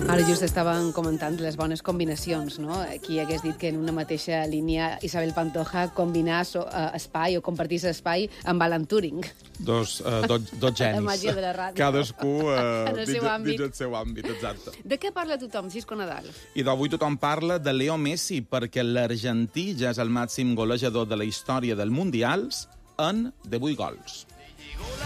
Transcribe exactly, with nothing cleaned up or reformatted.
Ara just estàvem comentant les bones combinacions, no? Qui hagués dit que en una mateixa línia Isabel Pantoja combinar so, uh, espai o compartir espai amb Alan Turing. Dos, uh, dos, dos genis. La màgia de la ràdio. Cadascú uh, en el seu dins, àmbit. dins el seu àmbit, exacte. De què parla tothom, Xisco Nadal? I d'avui tothom parla de Leo Messi, perquè l'argentí ja és el màxim golejador de la història dels Mundials en divuit gols.